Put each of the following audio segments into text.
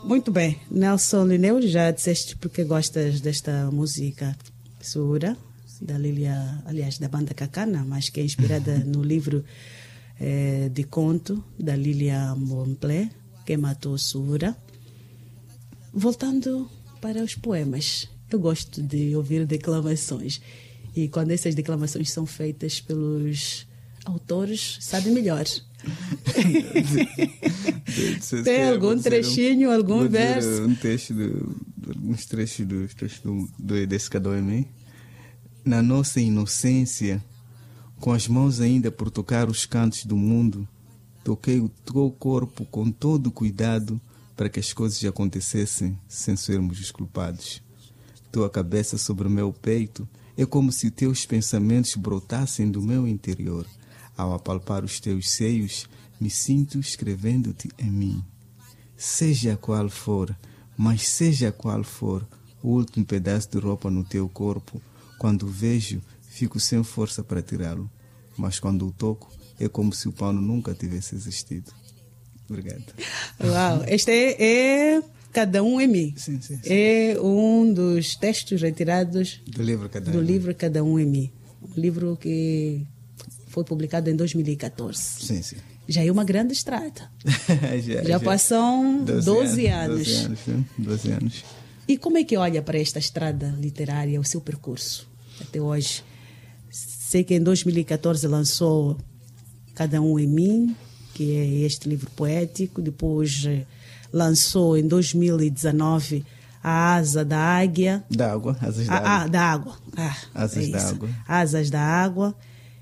Muito bem. Nelson Lineu, já disseste porque gostas desta música Sura, da Lilia, aliás, da banda Cacana, mas que é inspirada no livro de conto da Lilia Momplé, que matou Sura. Voltando para os poemas, eu gosto de ouvir declamações. E quando essas declamações são feitas pelos autores, sabe melhor. Tem algum trechinho, algum verso? Alguns trechos desse Kadoeme. Na nossa inocência, com as mãos ainda por tocar os cantos do mundo, toquei o teu corpo com todo cuidado para que as coisas acontecessem sem sermos os culpados. Tua cabeça sobre o meu peito é como se teus pensamentos brotassem do meu interior. Ao apalpar os teus seios, me sinto escrevendo-te em mim. Seja qual for, mas seja qual for o último pedaço de roupa no teu corpo, quando o vejo, fico sem força para tirá-lo. Mas quando o toco, é como se o pano nunca tivesse existido. Obrigado. Uau, este é Cada Um em Mim. Sim. É um dos textos retirados do livro Cada Um em Mim. Um livro que foi publicado em 2014. Sim. Já é uma grande estrada. já passam 12 anos. 12 anos. E como é que olha para esta estrada literária, o seu percurso até hoje? Sei que em 2014 lançou Cada Um em Mim, que é este livro poético. Depois lançou em 2019 A Asa da Águia. Asas da Água. Da Água. Asas da Água. Asas da Água.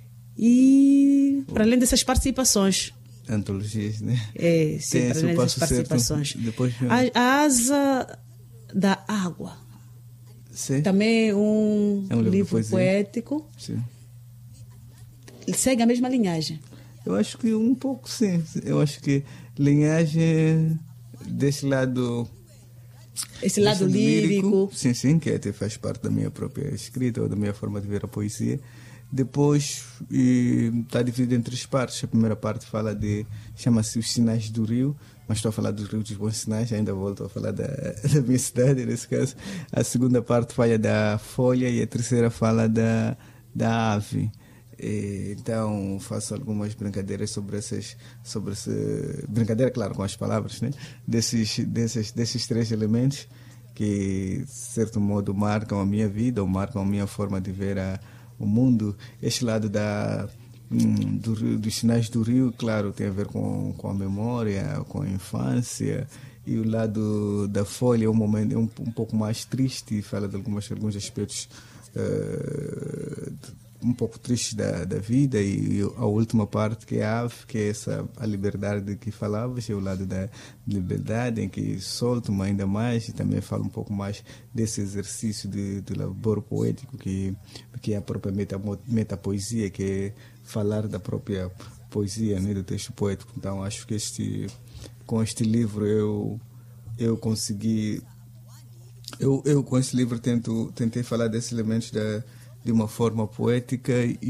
E para além dessas participações. Antologias, né? Sim, para além dessas participações. Depois, a Asa da Água. Sim. Também é um livro poético. Sim. Segue a mesma linhagem? Eu acho que um pouco, sim. Eu acho que linhagem desse lado... Esse lado lírico. Sim, que até faz parte da minha própria escrita ou da minha forma de ver a poesia. Depois está dividido em 3 partes. A primeira parte chama-se Os Sinais do Rio, mas estou a falar do Rio dos Bons Sinais, ainda volto a falar da minha cidade nesse caso. A segunda parte fala da folha e a terceira fala da ave. Então faço algumas brincadeiras sobre brincadeira, claro, com as palavras, né? desses 3 elementos que de certo modo marcam a minha vida ou marcam a minha forma de ver o mundo. Este lado dos sinais do rio, claro, tem a ver com a memória, com a infância. E o lado da folha é um momento um pouco mais triste, fala de alguns aspectos um pouco tristes da vida. E a última parte, que é a ave, que é a liberdade que falavas, é o lado da liberdade, em que solto-me ainda mais e também falo um pouco mais desse exercício de labor poético que é a própria metapoesia, que é falar da própria poesia, né, do texto poético. Então acho que com este livro eu consegui... Eu com este livro tentei falar desses elementos de uma forma poética